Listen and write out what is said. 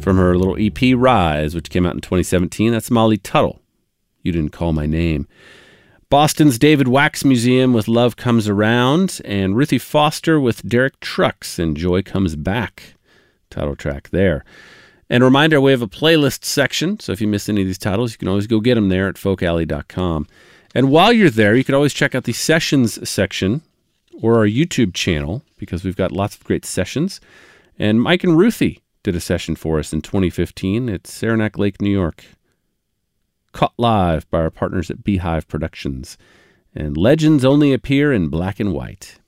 from her little EP Rise, which came out in 2017. That's Molly Tuttle. You Didn't Call My Name. Boston's David Wax Museum with Love Comes Around, and Ruthie Foster with Derek Trucks and Joy Comes Back. Title track there. And a reminder, we have a playlist section, so if you miss any of these titles, you can always go get them there at folkalley.com. And while you're there, you can always check out the sessions section or our YouTube channel, because we've got lots of great sessions. And Mike and Ruthie did a session for us in 2015 at Saranac Lake, New York. Caught live by our partners at Beehive Productions. And legends only appear in black and white.